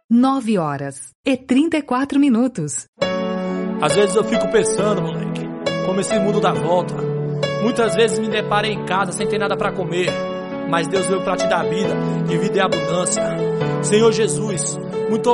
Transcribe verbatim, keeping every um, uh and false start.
nove horas e trinta e quatro minutos. Às vezes eu fico pensando, moleque, como esse mundo dá volta. Muitas vezes me deparei em casa sem ter nada pra comer, mas Deus veio pra te dar vida, e vida é abundância. Senhor Jesus, muito obrigado.